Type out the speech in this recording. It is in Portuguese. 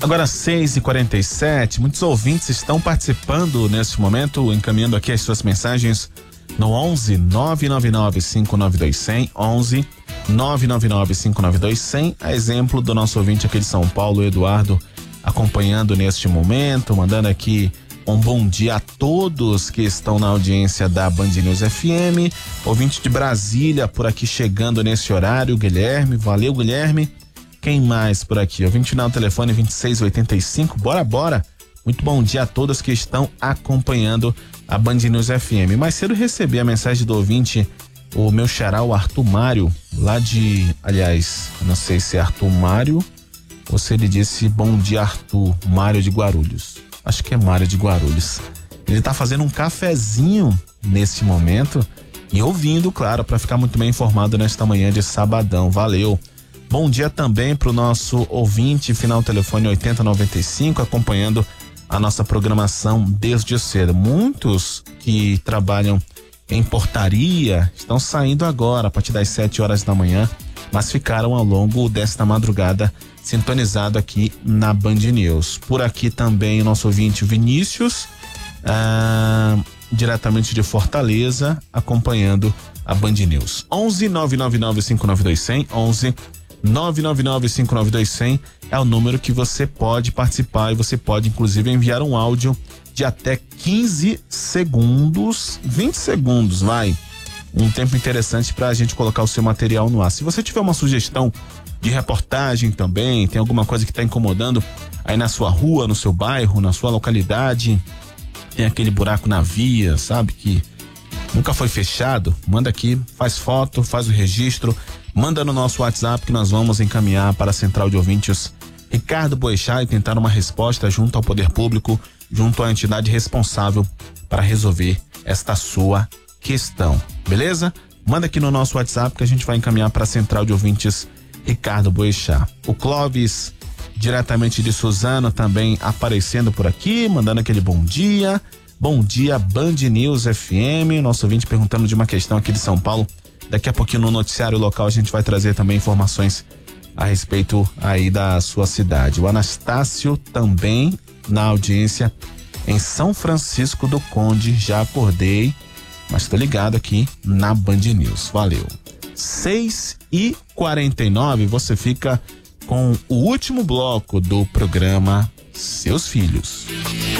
Agora 6h47, muitos ouvintes estão participando neste momento, encaminhando aqui as suas mensagens no 11 999 5922 100, 11 999 5922 100, a exemplo do nosso ouvinte aqui de São Paulo, Eduardo, acompanhando neste momento, mandando aqui um bom dia a todos que estão na audiência da Band News FM, ouvinte de Brasília por aqui chegando nesse horário, Guilherme, valeu Guilherme. Quem mais por aqui? Ouvinte no telefone 2685, bora. Muito bom dia a todos que estão acompanhando a Band News FM. Mais cedo recebi a mensagem do ouvinte, o meu xará, o Arthur Mário, lá de, aliás, não sei se é Arthur Mário ou se ele disse bom dia Arthur, Mário de Guarulhos. Acho que é Mário de Guarulhos. Ele tá fazendo um cafezinho nesse momento e ouvindo, claro, para ficar muito bem informado nesta manhã de sabadão. Valeu. Bom dia também pro nosso ouvinte, final telefone 8095, acompanhando a nossa programação desde cedo. Muitos que trabalham em portaria estão saindo agora, a partir das 7 horas da manhã, mas ficaram ao longo desta madrugada sintonizado aqui na Band News. Por aqui também o nosso ouvinte Vinícius, diretamente de Fortaleza, acompanhando a Band News. 11 999 5922 100, 11 999 5922 100 é o número que você pode participar e você pode inclusive enviar um áudio de até 15 segundos, 20 segundos, vai. Um tempo interessante para a gente colocar o seu material no ar. Se você tiver uma sugestão de reportagem também, tem alguma coisa que está incomodando aí na sua rua, no seu bairro, na sua localidade, tem aquele buraco na via, sabe, que nunca foi fechado, manda aqui, faz foto, faz o registro, manda no nosso WhatsApp que nós vamos encaminhar para a Central de Ouvintes Ricardo Boechat e tentar uma resposta junto ao poder público, junto à entidade responsável para resolver esta sua questão, beleza? Manda aqui no nosso WhatsApp que a gente vai encaminhar para a Central de Ouvintes Ricardo Boechat. O Clóvis, diretamente de Suzano, também aparecendo por aqui, mandando aquele bom dia. Bom dia, Band News FM. Nosso ouvinte perguntando de uma questão aqui de São Paulo. Daqui a pouquinho no noticiário local a gente vai trazer também informações a respeito aí da sua cidade. O Anastácio também na audiência em São Francisco do Conde. Já acordei, mas tô ligado aqui na Band News. Valeu. 6h49, você fica com o último bloco do programa Seus Filhos.